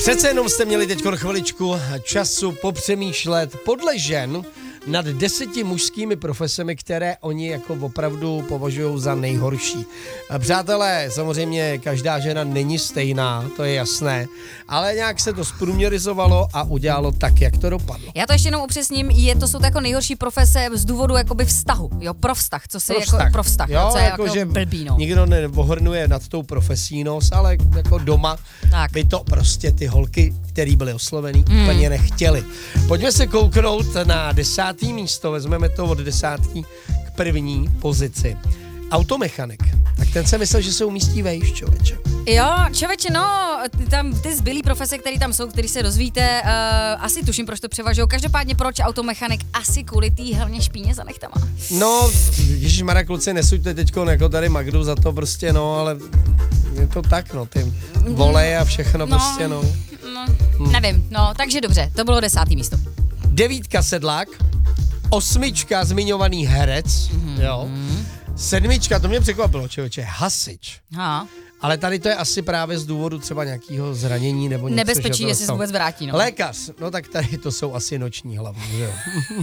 Přece jenom jste měli teď chviličku času popřemýšlet podle žen nad 10 mužskými profesemi, které oni jako opravdu považují za nejhorší. Přátelé, samozřejmě každá žena není stejná, to je jasné, ale nějak se to zprůměrizovalo a udělalo tak, jak to dopadlo. Já to ještě jenom upřesním, to jsou to jako nejhorší profese z důvodu jakoby vztahu, jo, pro vztah, co se pro vztah, jo, co je jako blbý, no. Nikdo neohrnuje nad tou profesí nos, ale jako doma tak. by to prostě ty holky, který byly oslovený, úplně nechtěli. Pojďme se kouknout na 10. místo, vezmeme to od 10. k první pozici. Automechanik. Tak ten se myslel, že se umístí vejš, člověče. Jo, člověče, no, tam ty zbylý profese, které tam jsou, který se dozvíte, asi tuším, proč to převažují. Každopádně proč automechanik? Asi kvůli tý hlavně špíně za nechtama. No, ježišmarja, kluci, nesuďte teďko jako tady Magdu za to prostě, no, ale je to tak, no, ty volej a všechno prostě, no. Nevím, no, takže dobře, to bylo 10. místo. 9. Sedlák, 8. zmiňovaný herec, jo. 7. to mě překvapilo, člověče, hasič. Aha. Ale tady to je asi právě z důvodu třeba nějakého zranění nebo něco. Nebezpečí, jestli se vůbec vrátí, no. Lékař, no tak tady to jsou asi noční hlavně, že jo.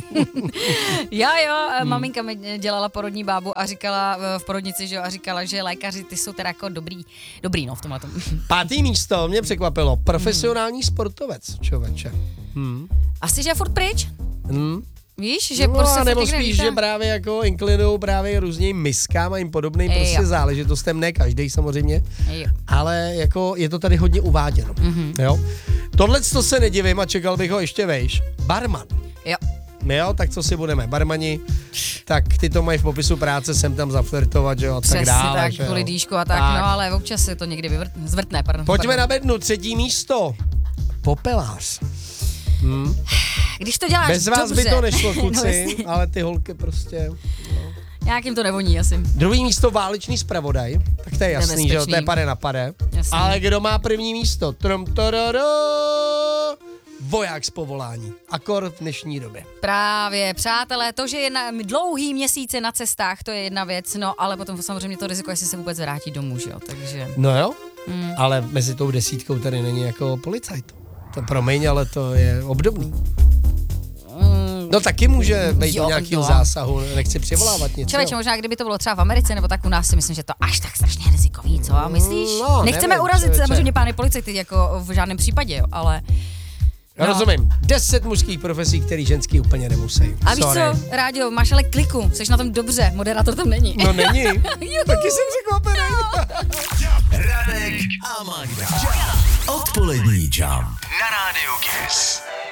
Jo, maminka mi dělala porodní bábu a říkala v porodnici, že jo, a říkala, že lékaři ty jsou teda jako dobrý, no, v tomhle tom. 5. místo mě překvapilo, profesionální sportovec, člověče. Asi, že je furt pryč? Víš, že no, prostě nebo spíš, že právě jako inklinují právě různým miskám a jim podobným prostě záležitostem, ne každý samozřejmě, ale jako je to tady hodně uváděno, jo. Tohleto se nedivím a čekal bych ho ještě vejš. Barman. Jo, tak co si budeme, barmani, tak ty to mají v popisu práce, sem tam zaflirtovat, že jo, a tak dále. Přesně tak, kvůli dýšku a tak, no, ale občas se to někdy zvrtne, pardon. Pojďme na bednu, 3. místo. Popelář. Když to děláš bez vás dobře. by to nešlo, kluci, no, ale ty holky prostě... No. Nějak jim to nevoní asi. 2. místo válečný zpravodaj, tak to je jasný, že jo, to je pade na pade. Jasný. Ale kdo má první místo? Voják z povolání. Akor v dnešní době. Právě, přátelé, to, že je dlouhý měsíce na cestách, to je jedna věc, no, ale potom samozřejmě to riziko, jestli se vůbec vrátí domů, že jo, takže... No jo, ale mezi tou 10 tady není jako policajt. To promiň, ale to je obdobný. No taky může být do nějakého zásahu, nechci přivolávat něco. Člověče, možná kdyby to bylo třeba v Americe, nebo tak u nás si myslím, že to až tak strašně rizikový, co? Myslíš? No, nechceme nevím, urazit samozřejmě pány policajty, jako v žádném případě, jo, ale... No. Rozumím. 10 mužských profesí, který ženský úplně nemusí. A víš co, Ráďo, máš ale kliku, jsi na tom dobře, moderátor tam není. No není, taky jsem překvapený. Radek a Magda. Odpolední Jump na rádiu Kiss.